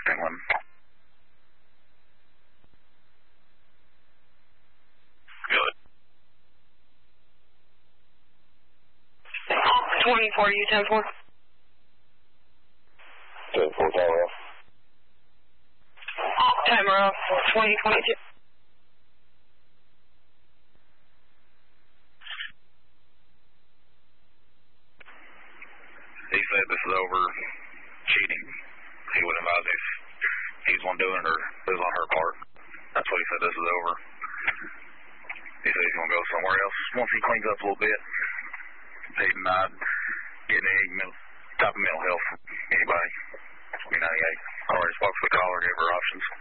England. Good. 24, you 10-4. 10-4, timer off. Timer off, 2022. He said this is over cheating. He would advise if he's one doing it or it was on her part. That's what he said, this is over. He said he's going to go somewhere else once he cleans up a little bit. He's not getting any type of mental health from anybody. I mean, I already spoke to the caller, gave her options.